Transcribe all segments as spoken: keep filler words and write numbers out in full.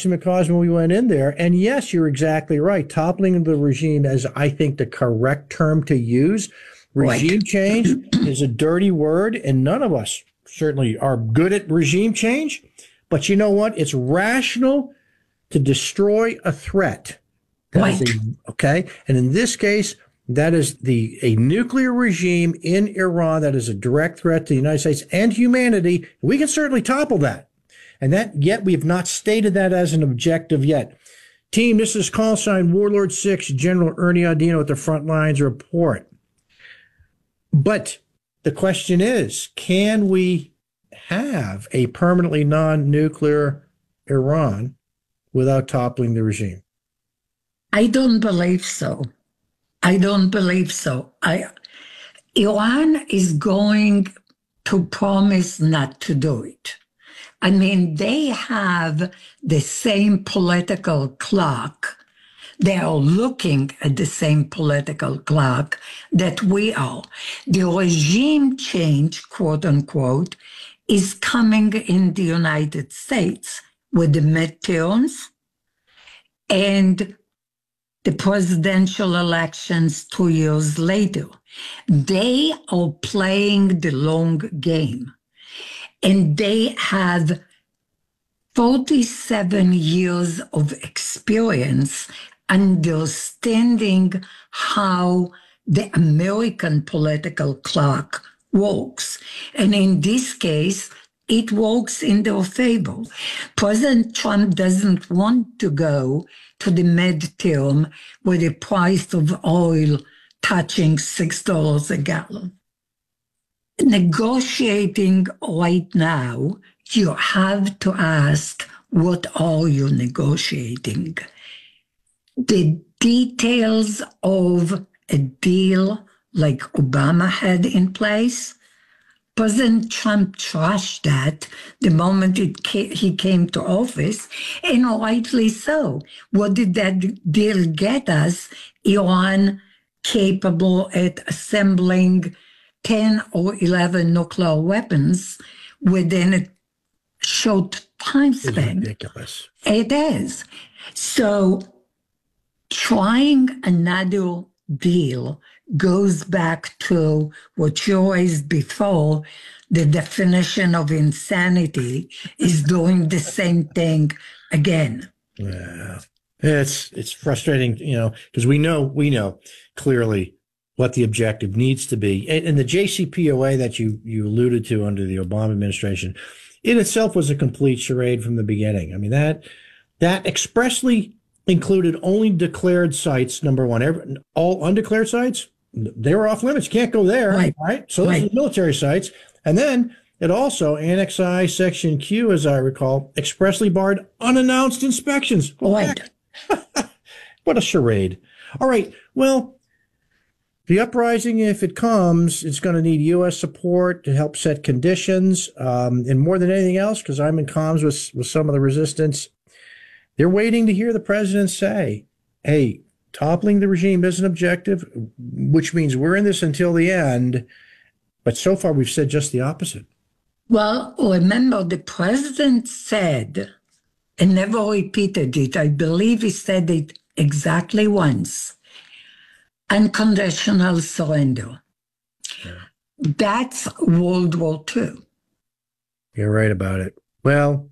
proximate cause when we went in there. And yes, you're exactly right. Toppling the regime is, I think, the correct term to use. Regime right. change is a dirty word, and none of us certainly are good at regime change. But you know what? It's rational to destroy a threat. Right. A, okay. And in this case, that is the a nuclear regime in Iran that is a direct threat to the United States and humanity. We can certainly topple that. And that yet we have not stated that as an objective yet. Team, this is call sign Warlord six, General Ernie Audino at the front lines report. But the question is, can we have a permanently non-nuclear Iran without toppling the regime? I don't believe so. I don't believe so. I, Iran is going to promise not to do it. I mean, they have the same political clock. They are looking at the same political clock that we are. The regime change, quote unquote, is coming in the United States with the midterms and the presidential elections two years later. They are playing the long game. And they have forty-seven years of experience understanding how the American political clock works. And in this case, it works in their favor. President Trump doesn't want to go to the midterm with the price of oil touching six dollars a gallon. Negotiating right now, you have to ask, what are you negotiating? The details of a deal like Obama had in place, President Trump trashed that the moment it came, he came to office, and rightly so. What did that deal get us? Iran capable at assembling ten or eleven nuclear weapons within a short time span. It's ridiculous. It is. So trying another deal goes back to what you raised before. The definition of insanity is doing the same thing again. Yeah. It's it's frustrating, you know, because we know we know clearly what the objective needs to be. And, and the J C P O A that you, you alluded to under the Obama administration, in itself was a complete charade from the beginning. I mean, that that expressly included only declared sites, number one. Every, all undeclared sites, they were off limits. You can't go there, right? right? So those right. are military sites. And then it also, Annex I, Section Q, as I recall, expressly barred unannounced inspections. Right. What a charade. All right, well, the uprising, if it comes, it's going to need U S support to help set conditions. Um, and more than anything else, because I'm in comms with, with some of the resistance, they're waiting to hear the president say, hey, toppling the regime is an objective, which means we're in this until the end. But so far, we've said just the opposite. Well, remember, the president said, and never repeated it, I believe he said it exactly once, unconditional surrender. Yeah. That's World War Two. You're right about it. Well,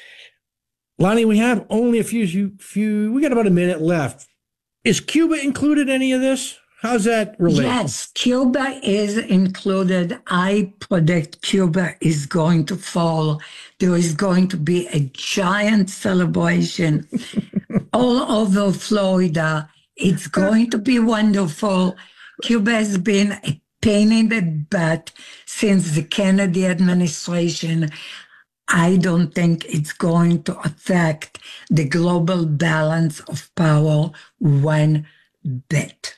Lonnie, we have only a few, few, we got about a minute left. Is Cuba included in any of this? How's that related? Yes, Cuba is included. I predict Cuba is going to fall. There is going to be a giant celebration all over Florida. It's going to be wonderful. Cuba has been a pain in the butt since the Kennedy administration. I don't think it's going to affect the global balance of power one bit.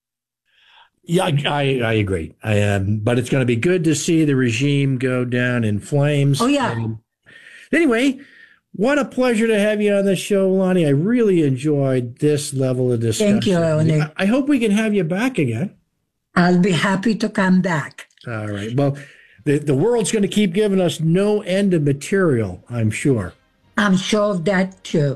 Yeah, I, I agree. I, um, but it's going to be good to see the regime go down in flames. Oh, yeah. And anyway, what a pleasure to have you on the show, Lonnie. I really enjoyed this level of discussion. Thank you, Ernie. I, I hope we can have you back again. I'll be happy to come back. All right. Well, the, the world's going to keep giving us no end of material, I'm sure. I'm sure of that, too.